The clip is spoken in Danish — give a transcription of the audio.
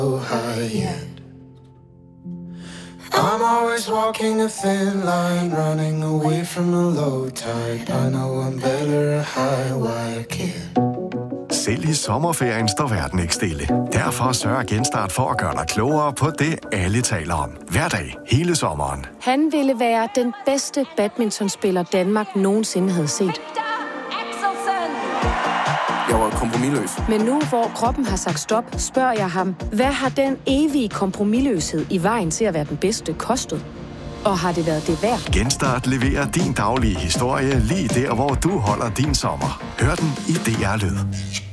I'm always walking a thin line, running away from the low tide. I know I'm better a high wire kid. Selv i sommerferien står verden ikke stille. Derfor sørger Genstart for at gøre dig klogere på det, alle taler om. Hver dag, hele sommeren. Han ville være den bedste badmintonspiller, Danmark nogensinde havde set. Jeg var kompromisløs. Men nu, hvor kroppen har sagt stop, spørger jeg ham, hvad har den evige kompromisløshed i vejen til at være den bedste kostet? Og har det været det værd? Genstart leverer din daglige historie lige der, hvor du holder din sommer. Hør den i DR Lyd.